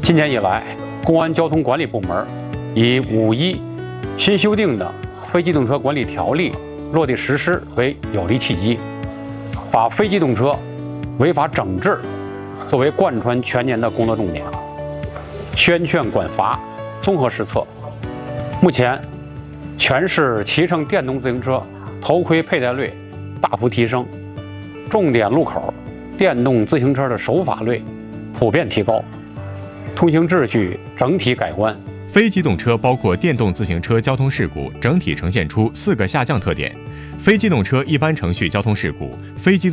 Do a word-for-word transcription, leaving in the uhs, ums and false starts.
今年以来，公安交通管理部门以五一新修订的非机动车管理条例落地实施为有力契机，把非机动车违法整治作为贯穿全年的工作重点，宣劝管罚综合施策。目前，全市骑乘电动自行车头盔佩戴率大幅提升，重点路口电动自行车的守法率普遍提高，通行秩序整体改观。 非机动车包括电动自行车交通事故整体呈现出四个下降特点：非机动车一般程序交通事故、非机动